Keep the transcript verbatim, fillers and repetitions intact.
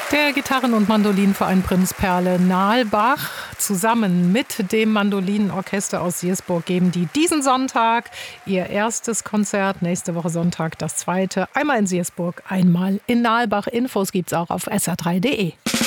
Der Gitarren- und Mandolinenverein Prinzperle Nalbach zusammen mit dem Mandolinenorchester aus Siersburg geben die diesen Sonntag ihr erstes Konzert. Nächste Woche Sonntag das zweite. Einmal in Siersburg, einmal in Nalbach. Infos gibt's auch auf s r drei punkt d e.